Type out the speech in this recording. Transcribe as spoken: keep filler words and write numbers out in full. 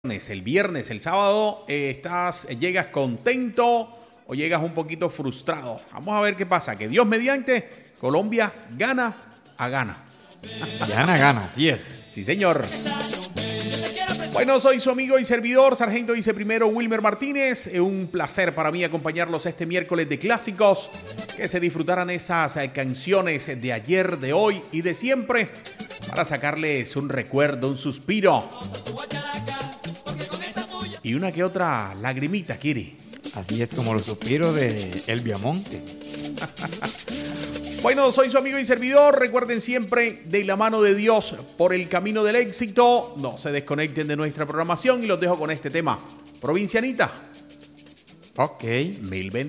El viernes, el sábado, eh, estás, llegas contento o llegas un poquito frustrado. Vamos a ver qué pasa. Que Dios mediante, Colombia gana a gana. Gana, gana, así es. Sí, señor. Bueno, soy su amigo y servidor, Sargento Viceprimero Wilmer Martínez. Es un placer para mí acompañarlos este miércoles de clásicos. Que se disfrutaran esas canciones de ayer, de hoy y de siempre para sacarles un recuerdo, un suspiro. Y una que otra lagrimita, Kiri. Así es como los suspiros de El Viamonte. Bueno, soy su amigo y servidor. Recuerden siempre, de la mano de Dios por el camino del éxito. No se desconecten de nuestra programación y los dejo con este tema. Provincianita. Ok. Mil bendiciones.